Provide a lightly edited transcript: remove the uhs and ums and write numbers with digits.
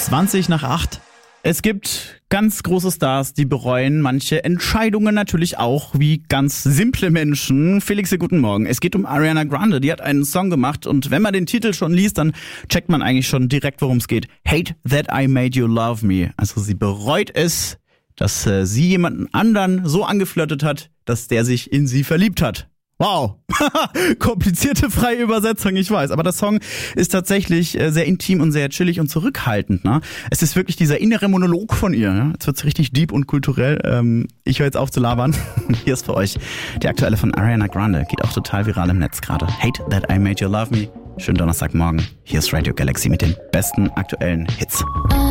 7:20. Es gibt ganz große Stars, die bereuen manche Entscheidungen natürlich auch, wie ganz simple Menschen. Felix, guten Morgen. Es geht um Ariana Grande. Die hat einen Song gemacht und wenn man den Titel schon liest, dann checkt man eigentlich schon direkt, worum es geht. Hate that I made you love me. Also sie bereut es, dass sie jemanden anderen so angeflirtet hat, dass der sich in sie verliebt hat. Wow, komplizierte freie Übersetzung, ich weiß. Aber der Song ist tatsächlich sehr intim und sehr chillig und zurückhaltend. Ne? Es ist wirklich dieser innere Monolog von ihr. Ne? Jetzt wird's richtig deep und kulturell. Ich höre jetzt auf zu labern. Hier ist für euch die aktuelle von Ariana Grande. Geht auch total viral im Netz gerade. Hate that I made you love me. Schönen Donnerstagmorgen. Hier ist Radio Galaxy mit den besten aktuellen Hits.